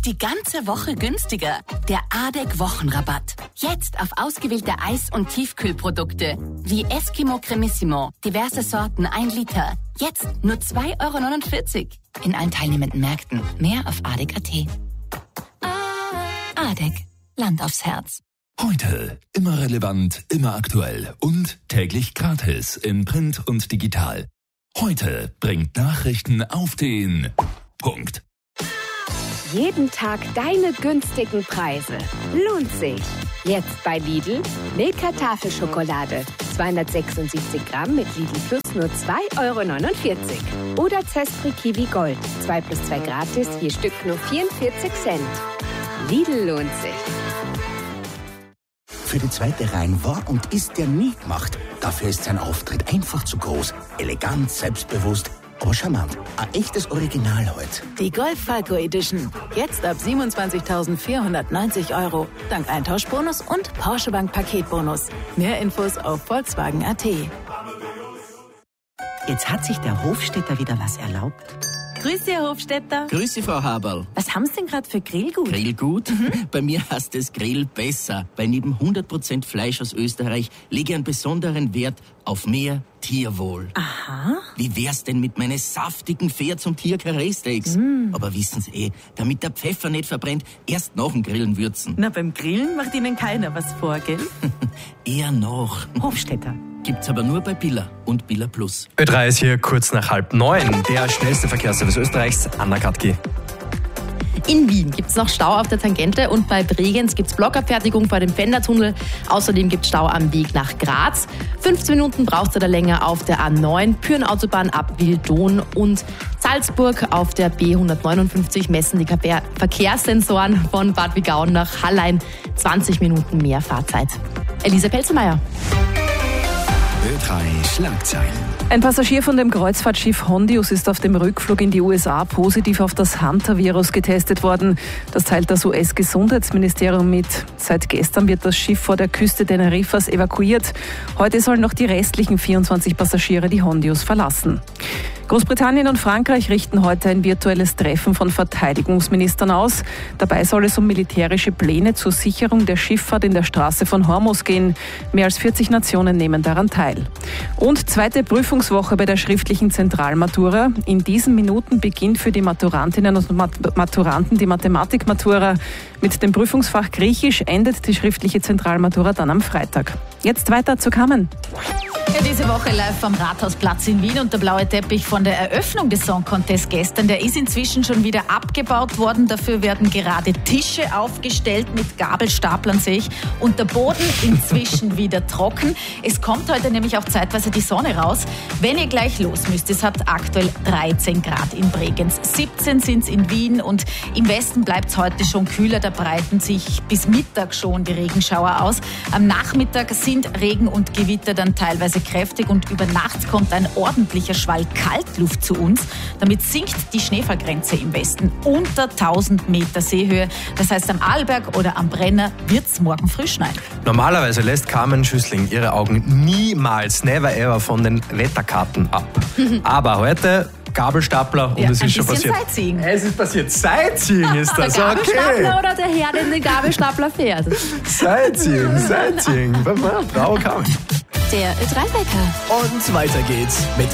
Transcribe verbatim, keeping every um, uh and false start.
Die ganze Woche günstiger. Der Adek-Wochenrabatt. Jetzt auf ausgewählte Eis- und Tiefkühlprodukte. Wie Eskimo Cremissimo. Diverse Sorten, ein Liter. Jetzt nur zwei Euro neunundvierzig. In allen teilnehmenden Märkten. Mehr auf adek punkt at. Adek. Land aufs Herz. Heute immer relevant, immer aktuell und täglich gratis in Print und digital. Heute bringt Nachrichten auf den Punkt. Jeden Tag deine günstigen Preise. Lohnt sich. Jetzt bei Lidl. Milka Tafelschokolade. zweihundertsechsundsiebzig Gramm mit Lidl Plus nur zwei Euro neunundvierzig. Oder Zespri Kiwi Gold. zwei plus zwei gratis, vier Stück nur vierundvierzig Cent. Lidl lohnt sich. Für die zweite Reihe war und ist der nie gemacht. Dafür ist sein Auftritt einfach zu groß. Elegant, selbstbewusst, aber charmant. Ein echtes Original heute. Die Golf Falco Edition. Jetzt ab siebenundzwanzigtausendvierhundertneunzig Euro. Dank Eintauschbonus und Porsche Bank Paketbonus. Mehr Infos auf Volkswagen punkt at. Jetzt hat sich der Hofstädter wieder was erlaubt. Grüß Sie, Herr Hofstädter. Grüß Sie, Frau Haberl. Was haben Sie denn gerade für Grillgut? Grillgut? Mhm. Bei mir heißt es Grill besser, weil neben hundert Prozent Fleisch aus Österreich lege ich einen besonderen Wert auf mehr Tierwohl. Aha. Wie wär's denn mit meinen saftigen Pferds- und Tier-Karree-Steaks? Mm. Aber wissen Sie eh, damit der Pfeffer nicht verbrennt, erst nach dem Grillen würzen. Na, beim Grillen macht Ihnen keiner was vor, gell? Eher noch. Hofstädter. Gibt's aber nur bei Billa und Billa Plus. Ö drei ist hier kurz nach halb neun. Der schnellste Verkehrsservice Österreichs, Anna Katki. In Wien gibt es noch Stau auf der Tangente und bei Bregenz gibt es Blockabfertigung vor dem Pfändertunnel. Außerdem gibt es Stau am Weg nach Graz. fünfzehn Minuten braucht es da länger auf der A neun, Pyrenautobahn ab Wildon und Salzburg auf der B hundertneunundfünfzig messen die Verkehrssensoren von Bad Wigaun nach Hallein. zwanzig Minuten mehr Fahrzeit. Elisa Pelzermeier. Ö drei Schlagzeilen. Ein Passagier von dem Kreuzfahrtschiff Hondius ist auf dem Rückflug in die U S A positiv auf das Hunter-Virus getestet worden. Das teilt das U S-Gesundheitsministerium mit. Seit gestern wird das Schiff vor der Küste Teneriffas evakuiert. Heute sollen noch die restlichen vierundzwanzig Passagiere die Hondius verlassen. Großbritannien und Frankreich richten heute ein virtuelles Treffen von Verteidigungsministern aus. Dabei soll es um militärische Pläne zur Sicherung der Schifffahrt in der Straße von Hormuz gehen. Mehr als vierzig Nationen nehmen daran teil. Und zweite Prüfungswoche bei der schriftlichen Zentralmatura. In diesen Minuten beginnt für die Maturantinnen und Maturanten die Mathematikmatura. Mit dem Prüfungsfach Griechisch endet die schriftliche Zentralmatura dann am Freitag. Jetzt weiter zu Kamen. Ja, diese Woche live am Rathausplatz in Wien und der blaue Teppich von der Eröffnung des Song Contest gestern, der ist inzwischen schon wieder abgebaut worden. Dafür werden gerade Tische aufgestellt mit Gabelstaplern, sehe ich, und der Boden inzwischen wieder trocken. Es kommt heute nämlich auch zeitweise die Sonne raus. Wenn ihr gleich los müsst, es hat aktuell dreizehn Grad in Bregenz, siebzehn sind es in Wien und im Westen bleibt es heute schon kühler. Da breiten sich bis Mittag schon die Regenschauer aus. Am Nachmittag sind Regen und Gewitter dann teilweise kräftig und über Nacht kommt ein ordentlicher Schwall Kaltluft zu uns. Damit sinkt die Schneefallgrenze im Westen unter tausend Meter Seehöhe. Das heißt, am Arlberg oder am Brenner wird es morgen früh schneien. Normalerweise lässt Carmen Schüssling ihre Augen niemals, never ever von den Wetterkarten ab. Aber heute Gabelstapler und ja, es ist schon passiert. Sightseeing. Es ist passiert. Sightseeing ist das, der okay. Gabelstapler oder der Herr, der den Gabelstapler fährt? Sightseeing, Sightseeing. Bravo, Carmen. Der Ö drei Wecker. Und weiter geht's mit